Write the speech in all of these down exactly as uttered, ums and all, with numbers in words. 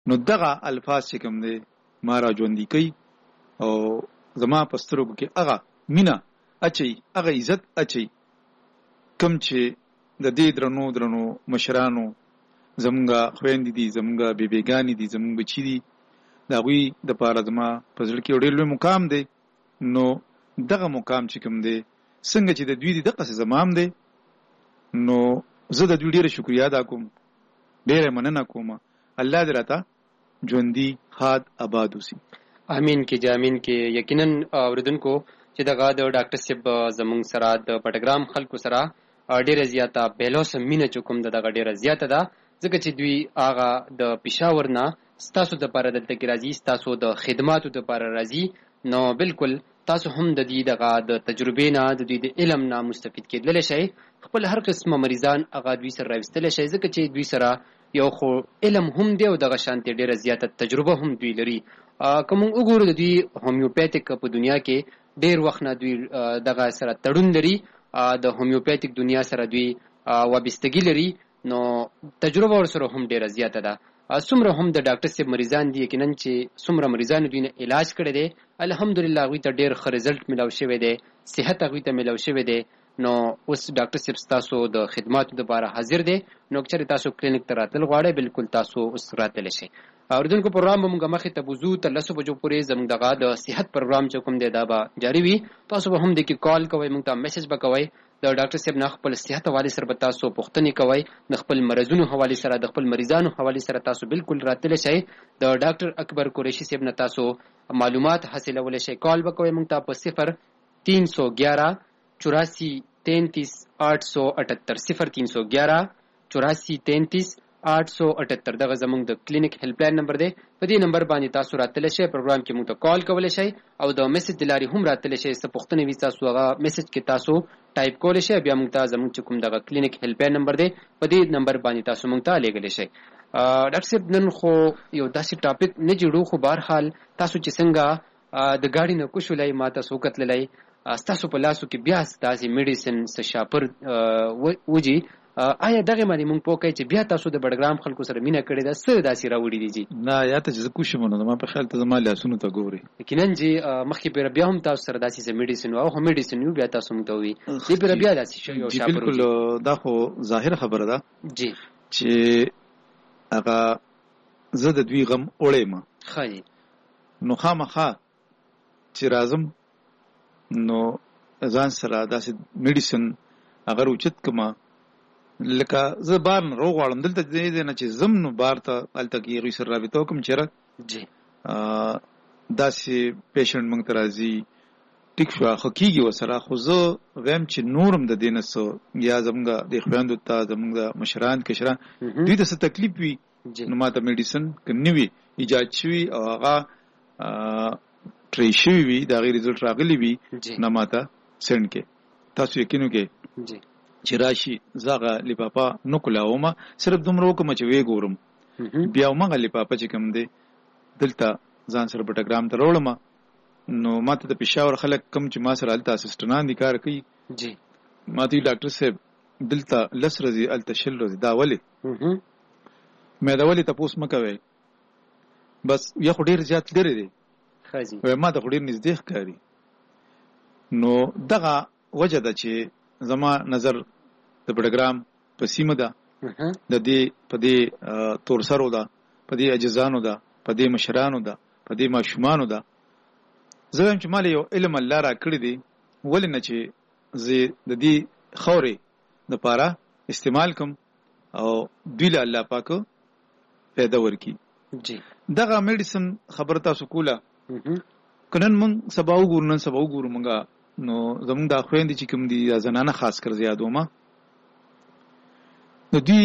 نو دغه الفاظ چې کوم دی ما را ژوندي کوي او زما په سترګو کې هغه مینه اچي، هغه عزت اچي کوم چې د دې درنو درنو مشرانو زمونږه خویندې دي، زمونږه بیبیګانې دي، زمونږ بچي دي، د هغوی دپاره زما په زړه کې یو ډېر لوی مقام دی. نو دغه مقام چې کوم دی څنګه چې د دوی دي دقسې زما هم دی، نو زه د دوی ډېره شکریه ادا کوم، ډېره مننه کوم. الله دې راته ژوندي ښاد آباد اوسي. امین کې جی امین کې. یقینا اوریدونکو چې دغه د ډاکټر صاحب زمونږ سره د پټګرام خلکو سره ډېره زیاته بهلوسه مینه چې کوم د دغه ډېره زیاته ده، ځکه چې دوی هغه د پېښور نه ستاسو دپاره دلته کې راځي، ستاسو د خدماتو دپاره راځي. نو بالکل تاسو هم د دوی دغه د تجربې نه، د دوی د علم نه مستفید کېدلی شئ. خپل هر قسمه مریضان هغه دوی سره راوستلی شئ، ځکه چې دوی سره یو خو علم هم دی او دغه شانتې ډېره زیاته تجربه هم دوی لري. که موږ وګورو د دوی هومیوپیتیک په دنیا کې ډېر وخت نه دوی دغه سره تړون لري، د هومیوپیتیک دنیا سره دوی وابستګي لري، نو تجربه ورسره هم ډېره زیاته ده. څومره هم د ډاکټر صاحب مریضان دي، یقینا چې څومره مریضانو دوی نه علاج کړی دی، الحمدلله هغوی ته ډېر ښه رزلټ میلاو شوی دی، صحت هغوی ته میلاو شوی دی. نو اوس ډاکټر صاحب ستاسو د خدماتو دپاره حاضر دی. نو که چېرې تاسو کلینیک ته راتلل غواړئ، بالکل تاسو اوس راتلی شئ. اورېدونکو پروګرام به موږ مخې ته بوځو، تر لسو بجو پورې زموږ دغه د صحت پروګرام چې کوم دی دا به جاري وي. تاسو به هم دې کې کال کوئ، موږ ته میسج به کوئ، د ډاکټر صاحب نه خپل صحت حوالې سره به تاسو پوښتنې کوئ، د خپل مرضونو حوالې سره، د خپل مریضانو حوالې سره تاسو بالکل راتلی شئ. د ډاکټر اکبر قریشي صاحب نه تاسو معلومات حاصلولی شئ. کال به کوئ موږ ته په صفر تین سو گیارہ چوراسی تینتیس آٹھ سو اٹھتر، صفر تین سو گیارہ چوراسی تینتیس آٹھ سو اٹھتر دغه زموږ د کلینیک هیلپ لاین نمبر دی. په دې نمبر باندې تاسو راتلی شئ، پروګرام کې موږ ته کال کولی شئ او د میسج د لارې هم راتلی شئ. څه پوښتنې وي تاسو هغه میسج کې تاسو ټایپ کولی شئ، بیا موږ ته زموږ چې کوم دغه کلینیک هیلپ لاین نمبر دی په دې نمبر باندې تاسو موږ ته لیږلی شئ. ډاکټر صاحب نن خو یو داسې ټاپک نه جوړو، خو بهرحال تاسو چې څنګه د ګاډي نه کوشولی، ما تاسو وکتللی ستاسو په لاسو کې بیا داسې میډیسن څه شاپر وجي، آیا دغه باندې موږ پوه کوئ چې بیا تاسو د بډګرام خلکو سره مینه کړې ده، څه داسې راوړي دي جي؟ نه یا ته چې زه کوشم نو زما په خیال ته زما لاسونو ته ګورې. یقینا جي مخکې پېره بیا هم تاسو سره داسې څه میډیسن او هم میډیسن یو بیا تاسو موږ ته ووایي دې پېره بیا داسې شی یو شاپر بالکل دا خو ظاهره خبره ده جي چې هغه زه د دوی غم وړی یم، ښه نو خامخا چې راځم نو ځان سره داسې میډیسن اگر اوچت کما، لکه زه بار نه روغ غواړم دلته دې ځای نه چې ځم نو بار ته هلته کې هغوی سره رابطه وکړم چېرې داسې پیشنټ موږ ته راځي، ټیک شوه ښه کېږي ورسره، خو زه وایم چې نور هم د دې نه څه یا زموږ د خویندو ته زموږ د مشران کشران دوی ته څه تکلیف وي نو ما ته میډیسن که نه وي ایجاد شوي او هغه ټری شوي وي، د هغې رزلټ راغلی وي، نه ما ته سینډ کې. تاسو یقین وکړئ چې راشي زه هغه لفافه نه کولاومه، صرف دومره وکړم چې ویې ګورم، بیا همغه لفافه چې کوم دی دلته ځان سره بټګرام ته راوړم. نو ما ته د پېښور خلک کوم چې ما سره هلته اسسټنان دي کار کوي، ما ته ډاکټر صاحب دلته لس ورځې هلته شل ورځې، دا ولې؟ مې دا ولې تپوس مه کوئ، بس یا خو ډېر زیات لرې دی، ما ته خو ډېر نږدې ښکاري. نو دغه وجه ده چې زما نظر د بډګرام په سیمه ده، د دې په دې تورسرو ده، په دې عجزانو ده، په دې مشرانو ده، په دې ماشومانو ده. زه وایم چې ما له یو علم الله را کړی دی، ولې نه چې زه د دې خاورې دپاره استعمال کړم او دوی له الله پاک پیدا ورکړي. دغه میډیسن خبره تاسو کوله، که نن موږ سبا وګورو، نن سبا وګورو موږ نو زموږ دا خویندې چې کوم دي، دا زنانه خاص کر زیادومه، نو دوی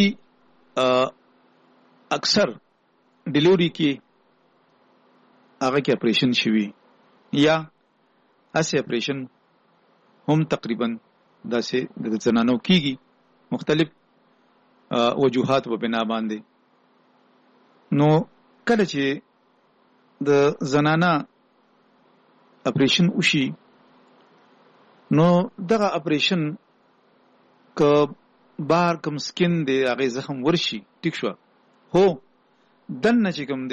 اکثر ډیلیوري کې هغه کې اپریشن شوي یا هسې اپریشن هم تقریبا داسې د زنانو کېږي، مختلف وجوهات په بنا باندې. نو کله چې د زنانه اپریشن وشي نو دغه اپریشن که بار کم سکین دی هغې زخم ورشي، ټیک شوه، هو دننه چې کوم